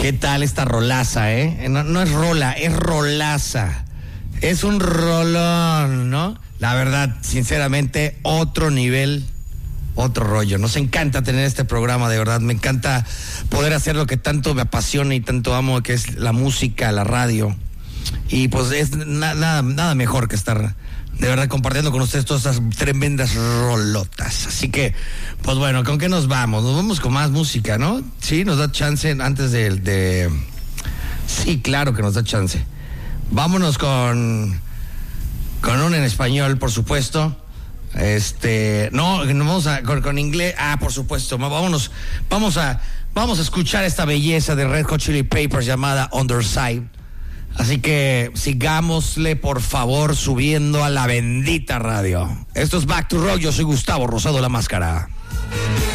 ¿Qué tal esta rolaza, No es rola, es rolaza. Es un rolón, ¿no? La verdad, sinceramente, otro nivel, otro rollo. Nos encanta tener este programa, de verdad. Me encanta poder hacer lo que tanto me apasiona y tanto amo, que es la música, la radio. Y pues es nada mejor que estar, de verdad, compartiendo con ustedes todas esas tremendas rolotas. Así que, pues bueno, ¿con qué nos vamos? Nos vamos con más música, ¿no? Sí, nos da chance antes de... Sí, claro que nos da chance. Vámonos con un en español, por supuesto. No vamos con inglés. Por supuesto. Vamos a escuchar esta belleza de Red Hot Chili Peppers llamada Underside. Así que sigámosle, por favor, subiendo a la bendita radio. Esto es Back to Rock. Yo soy Gustavo Rosado La Máscara.